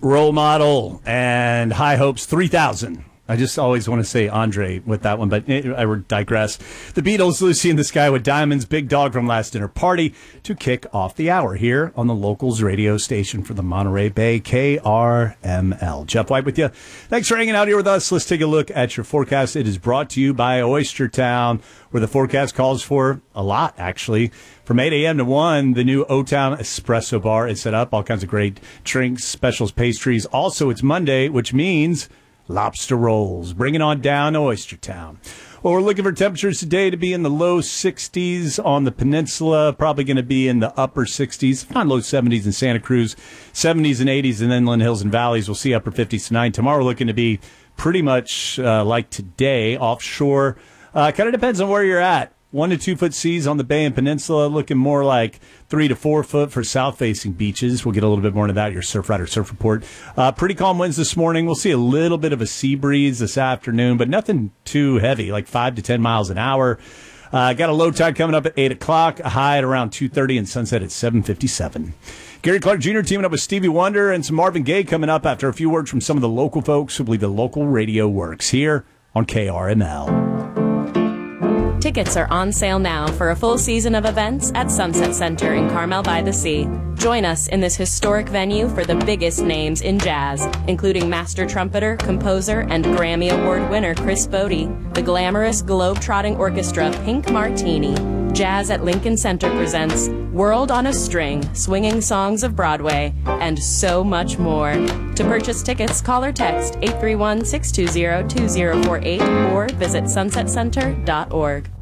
Role Model and High Hopes 3000. I just always want to say Andre with that one, but I would digress. The Beatles, Lucy in the Sky with Diamonds, Big Dog from Last Dinner Party to kick off the hour here on the Locals radio station for the Monterey Bay, KRML. Jeff White with you. Thanks for hanging out here with us. Let's take a look at your forecast. It is brought to you by Oyster Town, where the forecast calls for a lot, actually. From 8 a.m. to 1, the new O-Town Espresso Bar is set up. All kinds of great drinks, specials, pastries. Also, it's Monday, which means lobster rolls. Bring it on down to Oyster Town. Well, we're looking for temperatures today to be in the low 60s on the peninsula, probably going to be in the upper 60s, not low 70s in Santa Cruz, 70s and 80s in inland hills and valleys. We'll see upper 50s tonight. Tomorrow we're looking to be pretty much like today, offshore. Kind of depends on where you're at. 1 to 2 foot seas on the Bay and Peninsula, looking more like 3 to 4 foot for south-facing beaches. We'll get a little bit more into that, your Surf Rider Surf Report. Pretty calm winds this morning. We'll see a little bit of a sea breeze this afternoon, but nothing too heavy, like 5 to 10 miles an hour. Got a low tide coming up at 8 o'clock, a high at around 2:30, and sunset at 7:57. Gary Clark Jr. teaming up with Stevie Wonder and some Marvin Gaye coming up after a few words from some of the local folks who believe the local radio works here on KRML. Tickets are on sale now for a full season of events at Sunset Center in Carmel by the Sea. Join us in this historic venue for the biggest names in jazz, including master trumpeter, composer, and Grammy Award winner Chris Bodie, the glamorous globe-trotting orchestra Pink Martini. Jazz at Lincoln Center presents World on a String, Swinging Songs of Broadway, and so much more. To purchase tickets, call or text 831-620-2048 or visit sunsetcenter.org.